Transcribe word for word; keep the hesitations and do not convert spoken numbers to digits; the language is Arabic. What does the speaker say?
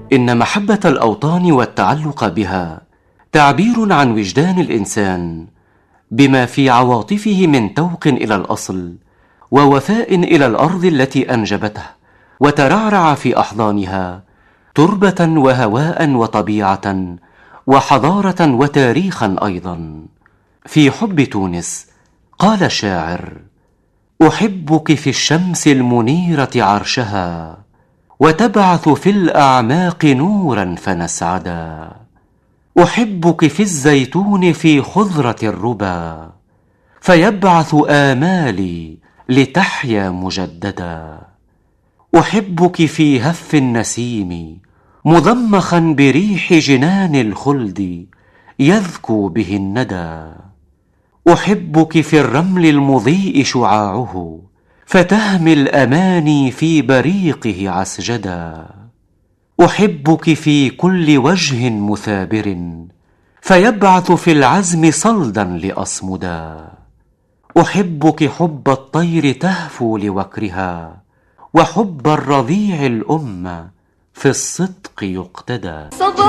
إن محبة الأوطان والتعلق بها تعبير عن وجدان الإنسان بما في عواطفه من توق إلى الأصل ووفاء إلى الأرض التي أنجبته وترعرع في أحضانها تربة وهواء وطبيعة وحضارة وتاريخا أيضا. في حب تونس قال الشاعر: أحبك في الشمس المنيرة عرشها، وتبعث في الأعماق نورا فنسعدا. أحبك في الزيتون في خضرة الربا، فيبعث آمالي لتحيا مجددا. أحبك في هف النسيم مضمخا بريح جنان الخلد يذكو به الندى. أحبك في الرمل المضيء شعاعه، فتهمي الأماني في بريقه عسجدا. أحبك في كل وجه مثابر، فيبعث في العزم صلدا لأصمدا. أحبك حب الطير تهفو لوكرها، وحب الرضيع الأم في الصدق يقتدى.